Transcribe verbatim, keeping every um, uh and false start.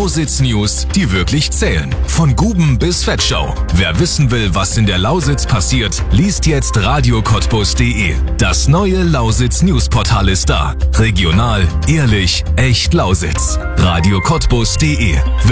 Lausitz News, die wirklich zählen. Von Guben bis Fettschau. Wer wissen will, was in der Lausitz passiert, liest jetzt radio cottbus punkt de. Das neue Lausitz News Portal ist da. Regional, ehrlich, echt Lausitz. radio cottbus punkt de